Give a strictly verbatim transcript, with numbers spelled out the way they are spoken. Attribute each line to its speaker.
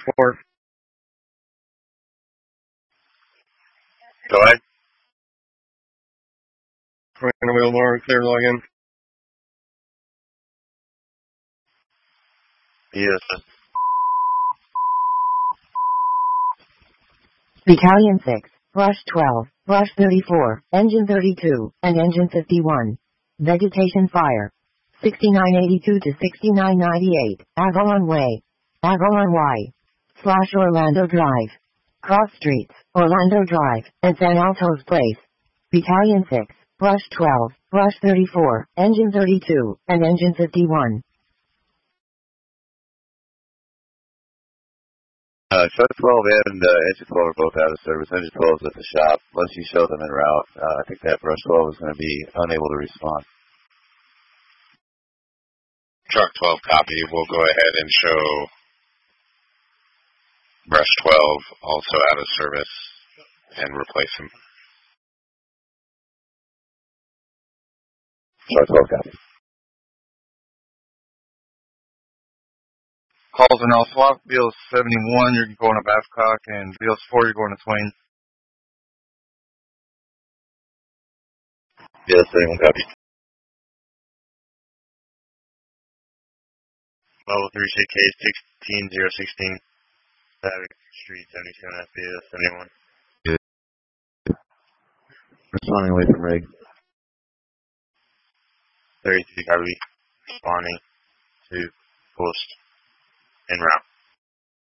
Speaker 1: report.
Speaker 2: Go ahead.
Speaker 1: Commander Wheelmore, clear login.
Speaker 2: Yes.
Speaker 3: Battalion six, Brush twelve, Brush thirty-four, Engine thirty-two, and Engine fifty-one. Vegetation fire. sixty-nine eighty-two to sixty-nine ninety-eight, Avalon Way. Avalon Y. Slash Orlando Drive. Cross Streets, Orlando Drive, and San Altos Place. Battalion six, Brush twelve, Brush thirty-four, Engine thirty-two, and Engine fifty-one.
Speaker 2: Uh, Truck twelve and uh, Engine twelve are both out of service. Engine twelve is at the shop. Once you show them en route, uh, I think that Brush twelve is going to be unable to respond.
Speaker 4: Truck twelve copy. We'll go ahead and show Brush twelve also out of service and replace him.
Speaker 2: Truck twelve copy.
Speaker 5: Calls in L swap, B L seventy-one, you're going to Babcock, and B L four, you're going to Twain.
Speaker 2: B L seventy-one copy.
Speaker 6: Level three C K sixteen zero sixteen. Savage Street seventy-seven F B S seventy-one.
Speaker 2: Good. Responding away from rig.
Speaker 6: thirty-three copy. Responding to post en route.